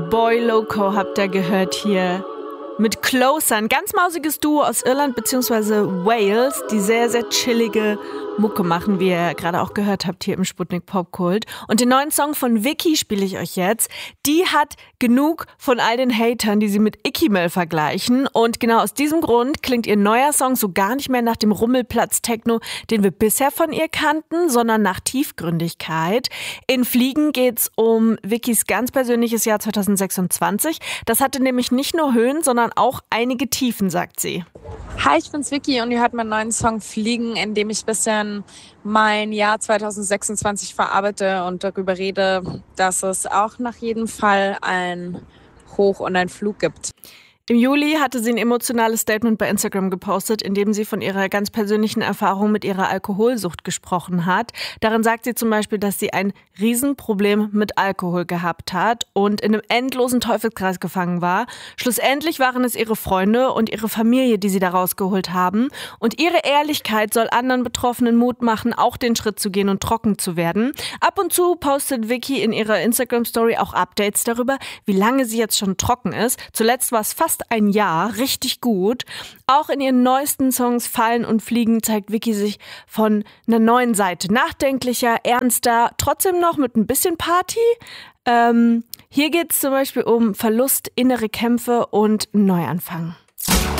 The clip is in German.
Boy Loco habt ihr gehört hier. Mit Closer, ein ganz mausiges Duo aus Irland bzw. Wales, die sehr, sehr chillige Mucke machen, wie ihr gerade auch gehört habt hier im Sputnik Popkult. Und den neuen Song von Vicky spiele ich euch jetzt. Die hat genug von all den Hatern, die sie mit Ikimel vergleichen. Und genau aus diesem Grund klingt ihr neuer Song so gar nicht mehr nach dem Rummelplatz-Techno, den wir bisher von ihr kannten, sondern nach Tiefgründigkeit. In Fliegen geht's um Vickys ganz persönliches Jahr 2026. Das hatte nämlich nicht nur Höhen, sondern auch einige Tiefen, sagt sie. Hi, ich bin's Vicky und ihr hört meinen neuen Song Fliegen, in dem ich ein bisschen mein Jahr 2026 verarbeite und darüber rede, dass es auch nach jedem Fall ein Hoch und ein Flug gibt. Im Juli hatte sie ein emotionales Statement bei Instagram gepostet, in dem sie von ihrer ganz persönlichen Erfahrung mit ihrer Alkoholsucht gesprochen hat. Darin sagt sie zum Beispiel, dass sie ein Riesenproblem mit Alkohol gehabt hat und in einem endlosen Teufelskreis gefangen war. Schlussendlich waren es ihre Freunde und ihre Familie, die sie da rausgeholt haben. Und ihre Ehrlichkeit soll anderen Betroffenen Mut machen, auch den Schritt zu gehen und trocken zu werden. Ab und zu postet Vicky in ihrer Instagram-Story auch Updates darüber, wie lange sie jetzt schon trocken ist. Zuletzt war es fast ein Jahr, richtig gut. Auch in ihren neuesten Songs Fallen und Fliegen zeigt Vicky sich von einer neuen Seite. Nachdenklicher, ernster, trotzdem noch mit ein bisschen Party. Hier geht es zum Beispiel um Verlust, innere Kämpfe und Neuanfang.